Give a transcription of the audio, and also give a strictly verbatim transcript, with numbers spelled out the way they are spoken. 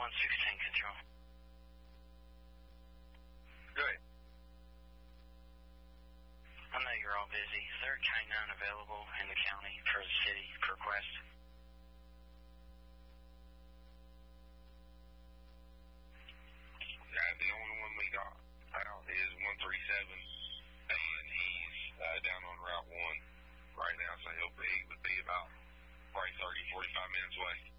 one sixteen control. Good. I know you're all busy. Is there a K nine available in the county for the city for request? Yeah, the only one we got out is one three seven, and he's uh, down on Route one right now, so he'll be, he would be about probably thirty, forty-five minutes away.